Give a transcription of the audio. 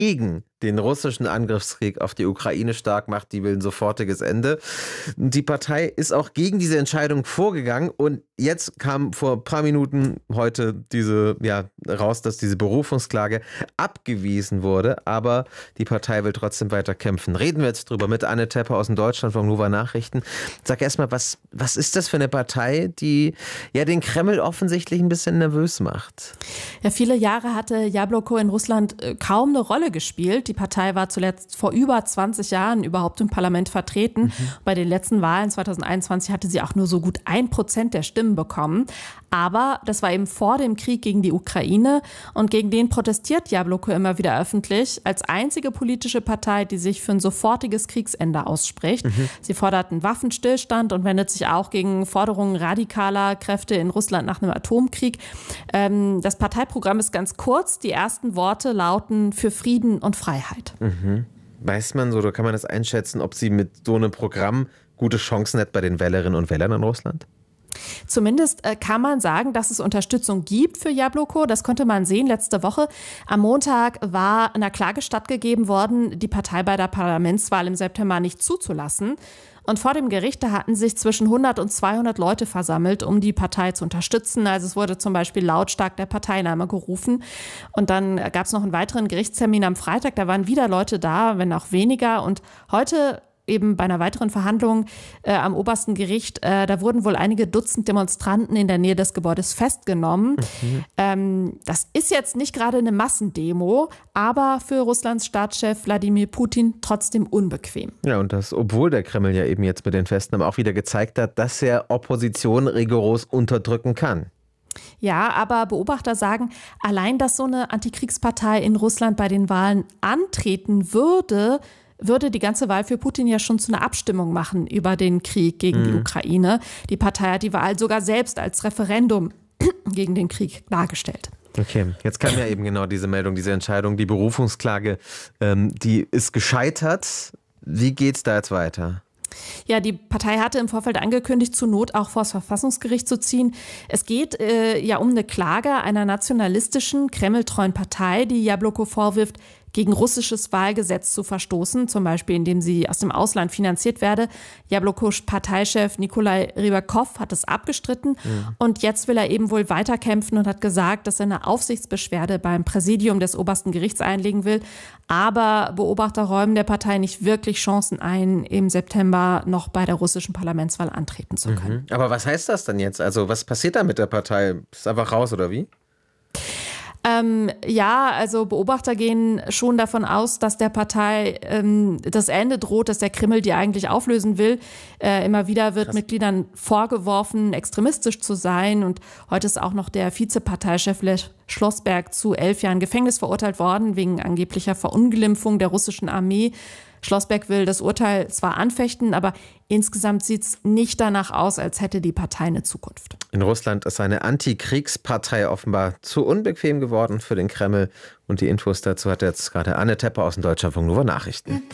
gegen den russischen Angriffskrieg auf die Ukraine stark macht. Die will ein sofortiges Ende. Die Partei ist auch gegen diese Entscheidung vorgegangen und jetzt kam vor ein paar Minuten heute raus, dass diese Berufungsklage abgewiesen wurde, aber die Partei will trotzdem weiter kämpfen. Reden wir jetzt drüber mit Anne Tepper aus dem Deutschlandfunk Nova Nachrichten. Sag erstmal, was ist das für eine Partei, die ja den Kreml offensichtlich ein bisschen nervös macht? Ja, viele Jahre hatte Jabloko in Russland kaum eine Rolle gespielt. Die Partei war zuletzt vor über 20 Jahren überhaupt im Parlament vertreten. Bei den letzten Wahlen 2021 hatte sie auch nur so gut 1% der Stimmen bekommen. Aber das war eben vor dem Krieg gegen die Ukraine und gegen den protestiert Jabloko immer wieder öffentlich als einzige politische Partei, die sich für ein sofortiges Kriegsende ausspricht. Sie fordert einen Waffenstillstand und wendet sich auch gegen Forderungen radikaler Kräfte in Russland nach einem Atomkrieg. Das Parteiprogramm ist ganz kurz. Die ersten Worte lauten für Frieden und Freiheit. Weiß man so, oder kann man das einschätzen, ob sie mit so einem Programm gute Chancen hat bei den Wählerinnen und Wählern in Russland? Zumindest kann man sagen, dass es Unterstützung gibt für Jabloko. Das konnte man sehen letzte Woche. Am Montag war einer Klage stattgegeben worden, die Partei bei der Parlamentswahl im September nicht zuzulassen. Und vor dem Gericht, da hatten sich zwischen 100 und 200 Leute versammelt, um die Partei zu unterstützen. Also es wurde zum Beispiel lautstark der Parteiname gerufen. Und dann gab es noch einen weiteren Gerichtstermin am Freitag. Da waren wieder Leute da, wenn auch weniger. Und heute eben bei einer weiteren Verhandlung am obersten Gericht, da wurden wohl einige Dutzend Demonstranten in der Nähe des Gebäudes festgenommen. Das ist jetzt nicht gerade eine Massendemo, aber für Russlands Staatschef Wladimir Putin trotzdem unbequem. Ja, und das, obwohl der Kreml ja eben jetzt mit den Festnahmen auch wieder gezeigt hat, dass er Opposition rigoros unterdrücken kann. Ja, aber Beobachter sagen, allein, dass so eine Antikriegspartei in Russland bei den Wahlen antreten würde die ganze Wahl für Putin ja schon zu einer Abstimmung machen über den Krieg gegen die Ukraine. Die Partei hat die Wahl sogar selbst als Referendum gegen den Krieg dargestellt. Okay, jetzt kam ja eben genau diese Meldung, diese Entscheidung, die Berufungsklage, die ist gescheitert. Wie geht's da jetzt weiter? Ja, die Partei hatte im Vorfeld angekündigt, zur Not auch vor das Verfassungsgericht zu ziehen. Es geht um eine Klage einer nationalistischen, kremltreuen Partei, die Jabloko vorwirft, gegen russisches Wahlgesetz zu verstoßen, zum Beispiel indem sie aus dem Ausland finanziert werde. Jablokos Parteichef Nikolai Rybakov hat es abgestritten und jetzt will er eben wohl weiterkämpfen und hat gesagt, dass er eine Aufsichtsbeschwerde beim Präsidium des obersten Gerichts einlegen will. Aber Beobachter räumen der Partei nicht wirklich Chancen ein, im September noch bei der russischen Parlamentswahl antreten zu können. Aber was heißt das denn jetzt? Also was passiert da mit der Partei? Ist einfach raus oder wie? Also Beobachter gehen schon davon aus, dass der Partei das Ende droht, dass der Kreml die eigentlich auflösen will. Immer wieder wird Mitgliedern vorgeworfen, extremistisch zu sein. Und heute ist auch noch der Vizeparteichef Lev Schlossberg zu 11 Jahren Gefängnis verurteilt worden, wegen angeblicher Verunglimpfung der russischen Armee. Schlossberg will das Urteil zwar anfechten, aber insgesamt sieht es nicht danach aus, als hätte die Partei eine Zukunft. In Russland ist eine Antikriegspartei offenbar zu unbequem geworden für den Kreml. Und die Infos dazu hat jetzt gerade Anne Tepper aus dem Deutschlandfunk Nova Nachrichten.